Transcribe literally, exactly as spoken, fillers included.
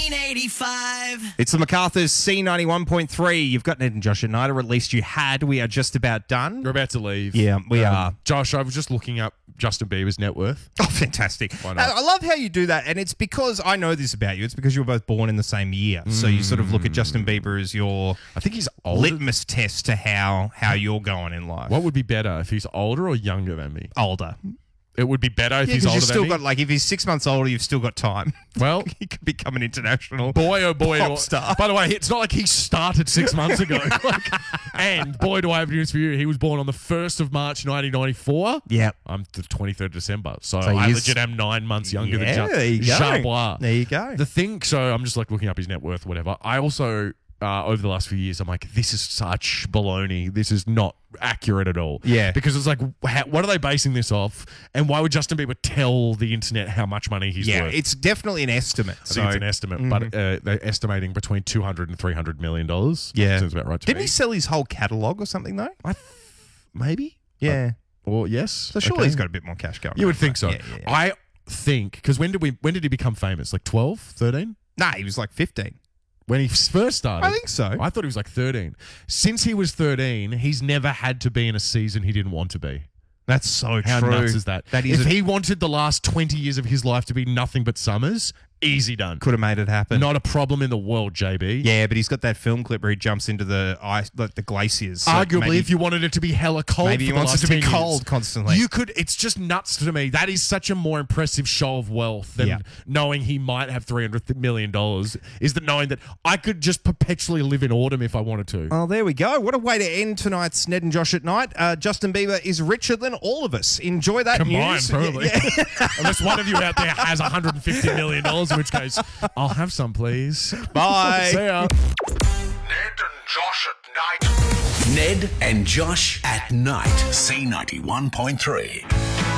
nineteen eighty-five. It's the MacArthur's C ninety-one point three. You've got Ned and Josh at night, or at least you had. We are just about done. We're about to leave. Yeah, we Um, are. Josh, I was just looking up Justin Bieber's net worth. Oh, fantastic. Why not? I I love how you do that, and it's because I know this about you. It's because you were both born in the same year. So you sort of look at Justin Bieber as your I think he's older. litmus test to how, how you're going in life. What would be better, if he's older or younger than me? Older. It would be better if Yeah, he's 'cause older you've still than got, me. like, if he's six months older, you've still got time. Well, He could become an international boy, oh boy. pop do I- star. By the way, it's not like he started six months ago. Like, and boy, do I have news for you. He was born on the first of March, nineteen ninety-four. Yeah. I'm the twenty-third of December. So, So I he's- legit am nine months younger Yeah, than there you go. Jean Bois. There you go. The thing, so I'm just like looking up his net worth, whatever. I also, uh, over the last few years, I'm like, this is such baloney. This is not accurate at all. Yeah. Because it's like, how, what are they basing this off? And why would Justin Bieber tell the internet how much money he's yeah, worth? it's definitely an estimate. I think it's an estimate, but uh, they're estimating between two hundred and three hundred million dollars. Yeah. Sounds about right to Didn't me. he sell his whole catalogue or something, though? I th- maybe? Yeah. Or yes. So surely Okay. he's got a bit more cash going. You would on, think right? so. Yeah, yeah, yeah. I think, because when did we? When did he become famous? Like twelve, thirteen? Nah, he was like fifteen. When he first started? I think so. I thought he was like thirteen. Since he was thirteen, he's never had to be in a season he didn't want to be. That's so How true. nuts is that? That is if a- he wanted the last twenty years of his life to be nothing but summers, easy done. Could have made it happen. Not a problem in the world, J B. Yeah, but he's got that film clip where he jumps into the ice, like the glaciers. So Arguably, maybe, if you wanted it to be hella cold, maybe for he the wants it last to be ten years, cold constantly. You could. It's just nuts to me. That is such a more impressive show of wealth than Yeah. knowing he might have three hundred million dollars. Is that knowing that I could just perpetually live in autumn if I wanted to. Oh, there we go. What a way to end tonight's Ned and Josh at night. Uh, Justin Bieber is richer than all of us. Enjoy that Combined, news. probably. Yeah, yeah. Unless one of you out there has one hundred fifty million dollars, in which case I'll have some, please. Bye. See ya. Ned and Josh at night. Ned and Josh at night. C ninety-one point three.